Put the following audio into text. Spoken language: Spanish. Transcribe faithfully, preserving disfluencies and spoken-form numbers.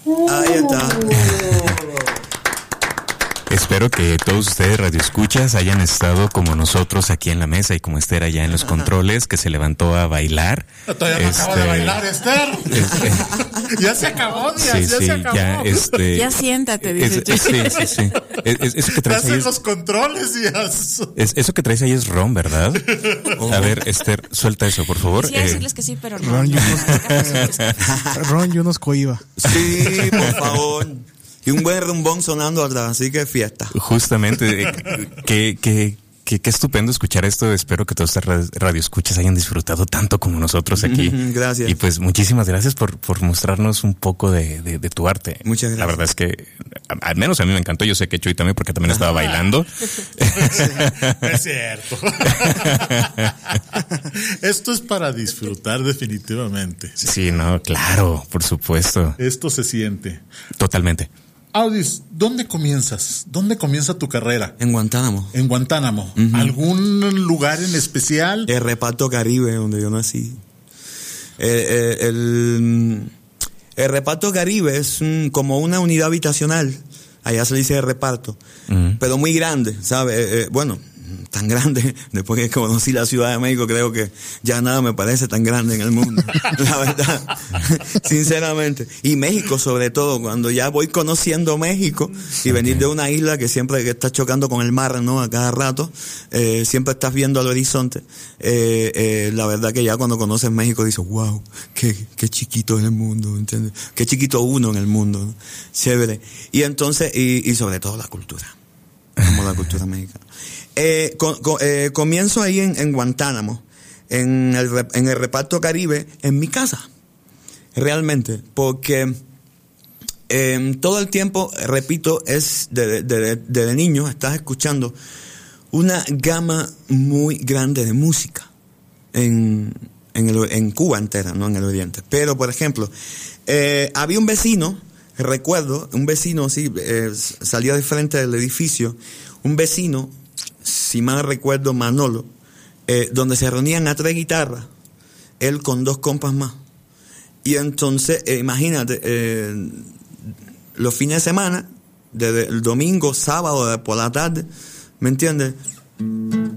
Ahí está. Espero que todos ustedes radioescuchas hayan estado como nosotros aquí en la mesa y como Esther allá en los controles, que se levantó a bailar. Todavía no este, acaba de bailar, Esther. Este, ya se acabó, Díaz, sí, ya sí, se acabó. Ya, este, ya siéntate, dice. Es, sí, sí, sí. Es, es, eso que traes ahí es, los controles, Díaz. Es, eso que traes ahí es ron, ¿verdad? Oh. A ver, Esther, suelta eso, por favor. Sí, eh, decirles que sí, pero no. Ron, yo nos, ron, yo nos cohiba. Sí, por favor. Y un buen rumbón sonando atrás, así que fiesta. Justamente, qué, qué, qué, qué estupendo escuchar esto. Espero que todos estas radioescuchas hayan disfrutado tanto como nosotros aquí. Gracias. Y pues muchísimas gracias por, por mostrarnos un poco de, de, de tu arte. Muchas gracias. La verdad es que, al menos a mí me encantó. Yo sé que Chuy también, porque también estaba bailando. Es cierto. Esto es para disfrutar definitivamente. Sí, no, claro, por supuesto. Esto se siente. Totalmente. Audis, ¿dónde comienzas? ¿Dónde comienza tu carrera? En Guantánamo. En Guantánamo. Uh-huh. ¿Algún lugar en especial? El Reparto Caribe, donde yo nací. El, el, el, el Reparto Caribe es un, como una unidad habitacional. Allá se le dice el reparto. Uh-huh. Pero muy grande, ¿sabes? Eh, eh, bueno, tan grande. Después que conocí la Ciudad de México, creo que ya nada me parece tan grande en el mundo. La verdad. Sinceramente. Y México, sobre todo, cuando ya voy conociendo México y venir de una isla que siempre que estás chocando con el mar, ¿no? A cada rato, eh, siempre estás viendo al horizonte. Eh, eh, la verdad que ya cuando conoces México dices, wow, qué, qué chiquito es el mundo, ¿entiendes? Qué chiquito uno en el mundo, ¿no? Chévere. Y entonces, y, y sobre todo la cultura. Como la cultura mexicana. Eh, con, con, eh, comienzo ahí en, en Guantánamo, en el, en el Reparto Caribe, en mi casa, realmente, porque eh, todo el tiempo, repito, es desde de, de, de, de niño, estás escuchando una gama muy grande de música en, en, el, en Cuba entera, no en el Oriente. Pero, por ejemplo, eh, había un vecino, recuerdo, un vecino, sí, eh, salía de frente del edificio, un vecino, si mal recuerdo, Manolo, eh, donde se reunían a tres guitarras, él con dos compas más. Y entonces, eh, imagínate, eh, los fines de semana, desde el domingo, sábado, por la tarde, ¿me entiendes?